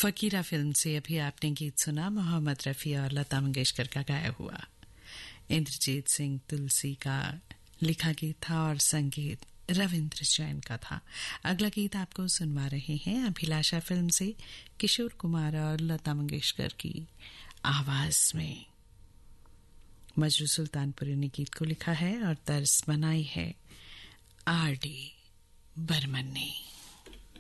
फकीरा film से अभी आपने गीत सुना, मोहम्मद रफ़ी और लता मंगेशकर का गाया हुआ। इंद्रजीत सिंह तुलसी का लिखा गीत था और संगीत रविंद्र जैन का था। अगला गीत आपको सुनवा रहे हैं अभिलाषा फिल्म से, किशोर कुमार और लता मंगेशकर की आवाज में। मजरू सुल्तानपुरी ने गीत को लिखा है और तर्ज बनाई है आर डी बर्मन ने।